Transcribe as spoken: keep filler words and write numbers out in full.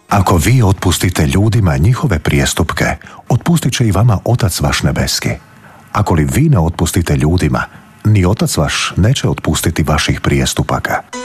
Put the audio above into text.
Ako vi otpustite ljudima njihove prijestupke, otpustit će i vama Otac vaš nebeski. Ako li vi ne otpustite ljudima, ni Otac vaš neće otpustiti vaših prijestupaka.